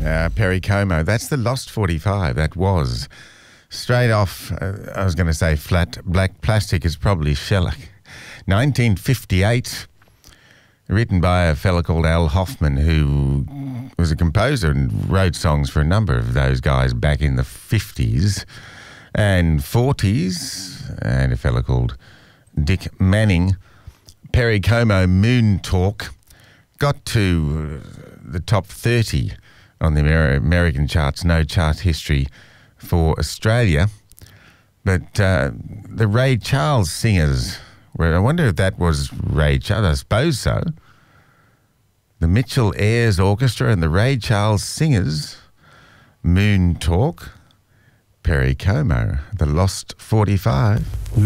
Perry Como. That's the Lost 45. That was. Straight off, I was going to say Flat Black Plastic is probably Shellac. 1958, written by a fella called Al Hoffman, who was a composer and wrote songs for a number of those guys back in the 50s and 40s, and a fella called Dick Manning. Perry Como, Moon Talk, got to the top 30 on the American charts, no chart history for Australia. But the Ray Charles Singers, well, I wonder if that was Ray Charles, I suppose so. The Mitchell Ayres Orchestra and the Ray Charles Singers, Moon Talk, Perry Como, the Lost 45.